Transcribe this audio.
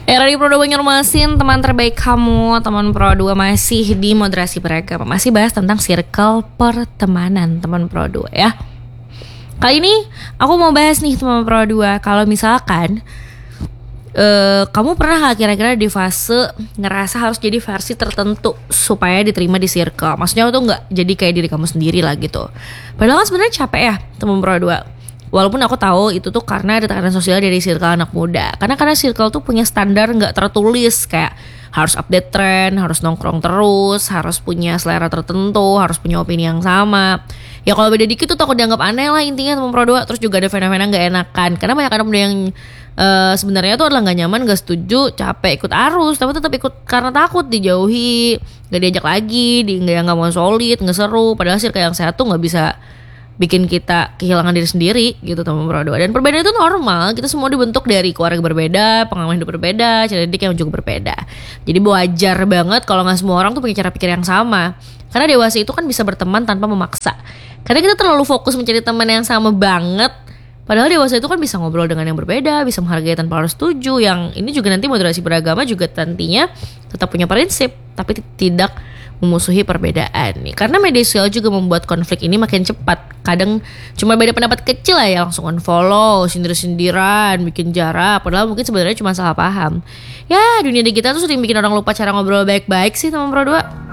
Era di Pro 2 Banjarmasin, teman terbaik kamu, teman Pro 2 masih di moderasi beragam. Masih bahas tentang circle pertemanan teman Pro 2 ya. Kali ini aku mau bahas nih teman Pro 2. Kalau misalkan kamu pernah gak kira-kira di fase ngerasa harus jadi versi tertentu supaya diterima di circle? Maksudnya tuh gak jadi kayak diri kamu sendiri lah gitu. Padahal kan sebenarnya capek ya teman Pro 2. Walaupun aku tahu itu tuh karena ada tekanan sosial dari circle anak muda. Karena circle tuh punya standar gak tertulis, kayak harus update tren, harus nongkrong terus, harus punya selera tertentu, harus punya opini yang sama. Ya kalau beda dikit tuh takut dianggap aneh lah intinya teman Pro 2. Terus juga ada fenomena gak enakan, karena banyak anak muda yang sebenarnya tuh adalah gak nyaman, gak setuju, capek ikut arus, tapi tetap ikut karena takut dijauhi, gak diajak lagi, gak mau solid, gak seru. Padahal circle yang sehat tuh gak bisa bikin kita kehilangan diri sendiri gitu teman Pro 2. Dan perbedaan itu normal, kita semua dibentuk dari keluarga berbeda, pengalaman hidup berbeda, cara didik yang juga berbeda. Jadi wajar banget kalau gak semua orang tuh punya cara pikir yang sama. Karena dewasa itu kan bisa berteman tanpa memaksa. Karena kita terlalu fokus mencari teman yang sama banget. Padahal dewasa itu kan bisa ngobrol dengan yang berbeda, bisa menghargai tanpa harus setuju. Yang ini juga nanti moderasi beragama juga nantinya tetap punya prinsip, tapi tidak memusuhi perbedaan nih. Karena media sosial juga membuat konflik ini makin cepat. Kadang cuma beda pendapat kecil lah ya langsung unfollow, sindir-sindiran, bikin jarak. Padahal mungkin sebenarnya cuma salah paham. Ya dunia digital tuh sering bikin orang lupa cara ngobrol baik-baik sih teman Pro 2.